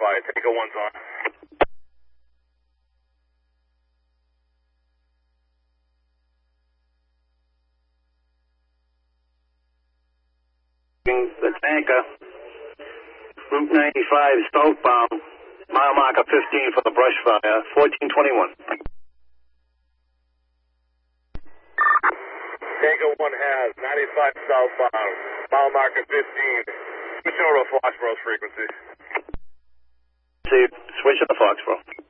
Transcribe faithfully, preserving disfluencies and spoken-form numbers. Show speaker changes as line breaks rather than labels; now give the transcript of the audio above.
fire. Tango one's on.
The tanker, Route ninety-five southbound, mile marker fifteen for the brush fire, fourteen twenty-one.
Tango one has ninety-five southbound, mile marker fifteen. Switch over to Foxborough's frequency.
See, switch to the Foxborough.